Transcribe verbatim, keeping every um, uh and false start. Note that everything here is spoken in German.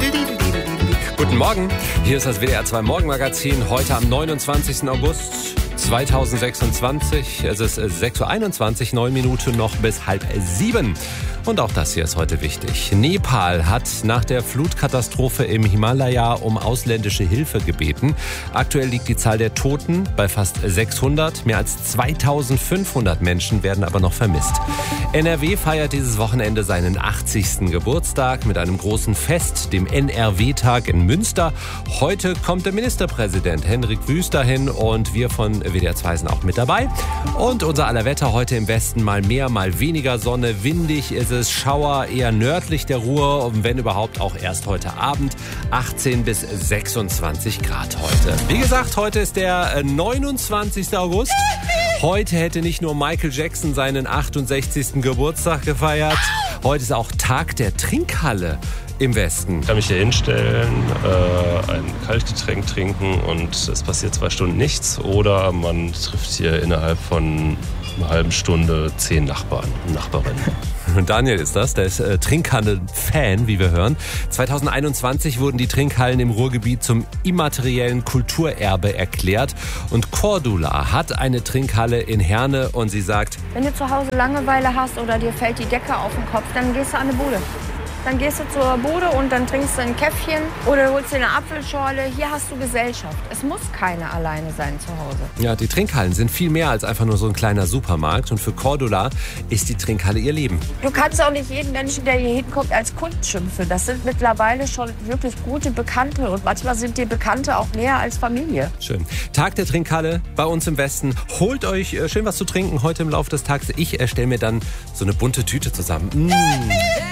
Guten Morgen, hier ist das W D R zwei Morgenmagazin, heute am neunundzwanzigsten August zweitausendsechsundzwanzig. Es ist sechs Uhr einundzwanzig, neun Minuten noch bis halb sieben. Und auch das hier ist heute wichtig. Nepal hat nach der Flutkatastrophe im Himalaya um ausländische Hilfe gebeten. Aktuell liegt die Zahl der Toten bei fast sechshundert. Mehr als zweitausendfünfhundert Menschen werden aber noch vermisst. N R W feiert dieses Wochenende seinen achtzigsten Geburtstag mit einem großen Fest, dem N R W-Tag in Münster. Heute kommt der Ministerpräsident Hendrik Wüst dahin und wir von W D R zwei sind auch mit dabei. Und unser aller Wetter heute im Westen mal mehr, mal weniger Sonne. Windig ist es, Schauer eher nördlich der Ruhr und wenn überhaupt auch erst heute Abend. achtzehn bis sechsundzwanzig Grad heute. Wie gesagt, heute ist der neunundzwanzigsten August. Heute hätte nicht nur Michael Jackson seinen achtundsechzigsten Geburtstag gefeiert. Heute ist auch Tag der Trinkhalle im Westen. Ich kann mich hier hinstellen, äh, ein Kaltgetränk trinken und es passiert zwei Stunden nichts. Oder man trifft hier innerhalb von einer halben Stunde zehn Nachbarn und Nachbarinnen. Und Daniel ist das, der ist äh, Trinkhallen-Fan, wie wir hören. zweitausendeinundzwanzig wurden die Trinkhallen im Ruhrgebiet zum immateriellen Kulturerbe erklärt. Und Cordula hat eine Trinkhalle in Herne und sie sagt: Wenn du zu Hause Langeweile hast oder dir fällt die Decke auf den Kopf, dann gehst du an eine Bude. Dann gehst du zur Bude und dann trinkst du ein Käffchen oder holst dir eine Apfelschorle. Hier hast du Gesellschaft. Es muss keiner alleine sein zu Hause. Ja, die Trinkhallen sind viel mehr als einfach nur so ein kleiner Supermarkt. Und für Cordula ist die Trinkhalle ihr Leben. Du kannst auch nicht jeden Menschen, der hier hinkommt, als Kult schimpfen. Das sind mittlerweile schon wirklich gute Bekannte. Und manchmal sind die Bekannte auch näher als Familie. Schön. Tag der Trinkhalle bei uns im Westen. Holt euch schön was zu trinken heute im Laufe des Tages. Ich erstelle mir dann so eine bunte Tüte zusammen. Mmh.